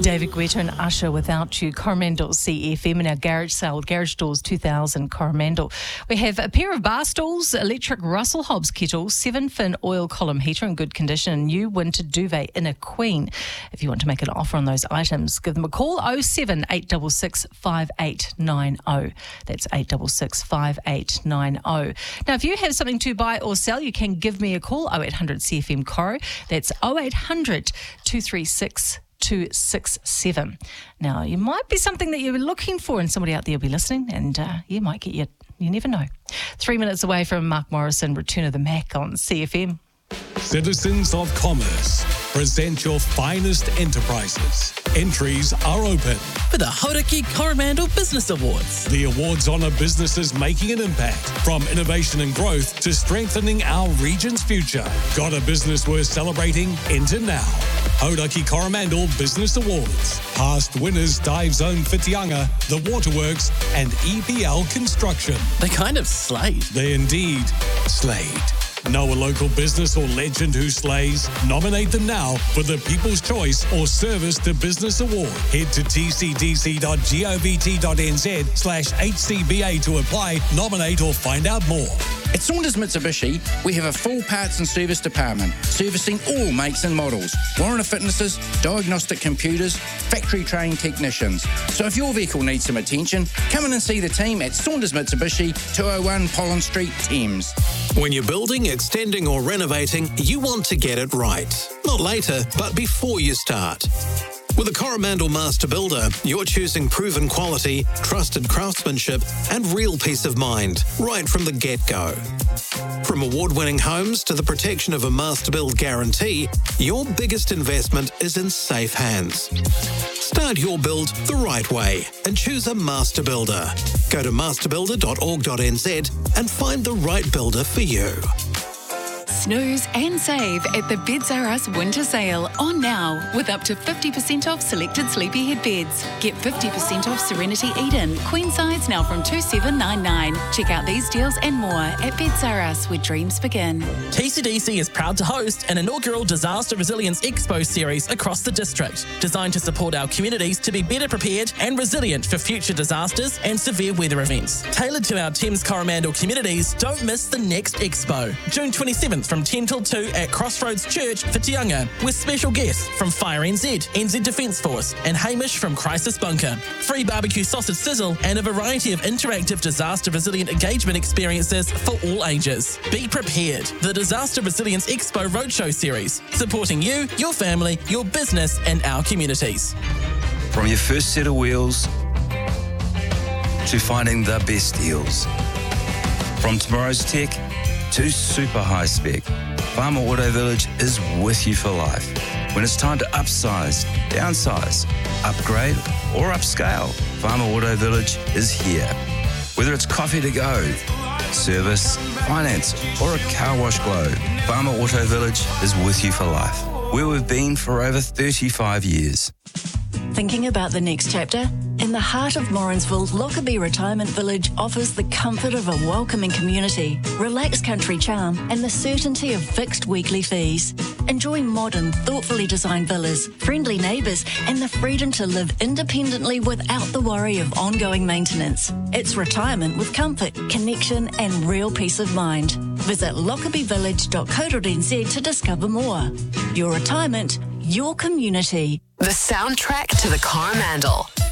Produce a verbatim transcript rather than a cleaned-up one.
David Guetta and Usher, Without You, Coromandel C F M, in our garage sale, Garage Doors two thousand Coromandel. We have a pair of bar stools, electric Russell Hobbs kettle, seven-fin oil column heater in good condition, and new winter duvet in a queen. If you want to make an offer on those items, give them a call, oh seven eight six six five eight nine oh. That's eight six six five eight nine oh. Now, if you have something to buy or sell, you can give me a call, oh eight hundred C F M Coro. That's oh eight hundred two three six two six seven. Now, you might be something that you're looking for, and somebody out there will be listening, and uh, you might get you. You never know. Three minutes away from Mark Morrison, Return of the Mac on C F M. Citizens of Commerce, present your finest enterprises. Entries are open for the Hauraki Coromandel Business Awards. The awards honour businesses making an impact, from innovation and growth to strengthening our region's future. Got a business worth celebrating? Enter now. Hauraki Coromandel Business Awards. Past winners: Dive Zone Whitianga, The Waterworks, and E P L Construction. They kind of slayed. They indeed slayed. Know a local business or legend who slays? Nominate them now for the People's Choice or Service to Business Award. Head to t c d c dot govt dot n z slash h c b a to apply, nominate, or find out more. At Saunders Mitsubishi, we have a full parts and service department, servicing all makes and models, warranty fitnesses, diagnostic computers, factory-trained technicians. So if your vehicle needs some attention, come in and see the team at Saunders Mitsubishi, two oh one Pollen Street, Thames. When you're building, extending or renovating, you want to get it right. Not later, but before you start. With a Coromandel Master Builder, you're choosing proven quality, trusted craftsmanship, and real peace of mind right from the get-go. From award-winning homes to the protection of a Master Build guarantee, your biggest investment is in safe hands. Start your build the right way and choose a Master Builder. Go to master builder dot org dot n z and find the right builder for you. Snooze and save at the Beds R Us Winter Sale on now, with up to fifty percent off selected Sleepyhead beds. Get fifty percent off Serenity Eden, queen size now from two seven nine nine. Check out these deals and more at Beds R Us, where dreams begin. T C D C is proud to host an inaugural Disaster Resilience Expo series across the district, designed to support our communities to be better prepared and resilient for future disasters and severe weather events. Tailored to our Thames Coromandel communities, don't miss the next expo, June twenty-seventh from ten till two at Crossroads Church, Whitianga, with special guests from Fire N Z, N Z Defence Force, and Hamish from Crisis Bunker. Free barbecue sausage sizzle and a variety of interactive disaster resilient engagement experiences for all ages. Be prepared. The Disaster Resilience Expo Roadshow Series, supporting you, your family, your business, and our communities. From your first set of wheels to finding the best deals. From tomorrow's tech to super high spec, Farmer Auto Village is with you for life. When it's time to upsize, downsize, upgrade or upscale, Farmer Auto Village is here. Whether it's coffee to go, service, finance or a car wash glow, Farmer Auto Village is with you for life. Where we've been for over thirty-five years. Thinking about the next chapter? In the heart of Morrinsville, Lockerbie Retirement Village offers the comfort of a welcoming community, relaxed country charm, and the certainty of fixed weekly fees. Enjoy modern, thoughtfully designed villas, friendly neighbours, and the freedom to live independently without the worry of ongoing maintenance. It's retirement with comfort, connection, and real peace of mind. Visit lockerbie village dot co dot n z to discover more. Your retirement, your community. The soundtrack to the Coromandel.